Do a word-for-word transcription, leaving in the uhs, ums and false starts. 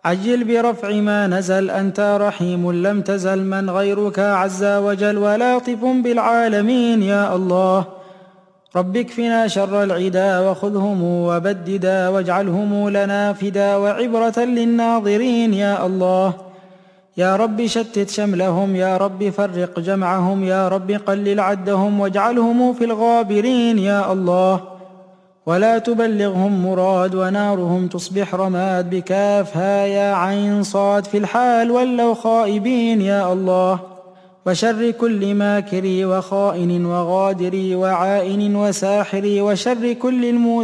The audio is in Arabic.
عجل برفع ما نزل، أنت رحيم لم تزل، من غيرك عز وجل ولطف بالعالمين يا الله. رب اكفنا شر العدا وخذهم وبددا، واجعلهم لنا فدا وعبرة للناظرين يا الله. يا رب شتت شملهم، يا رب فرق جمعهم، يا رب قلل عدهم واجعلهم في الغابرين يا الله. ولا تبلغهم مراد ونارهم تصبح رماد، بكافها يا عين صاد في الحال ولوا خائبين يا الله. وشر كل ماكر وخائن وغادر وعائن وساحر، وشر كل المؤمنين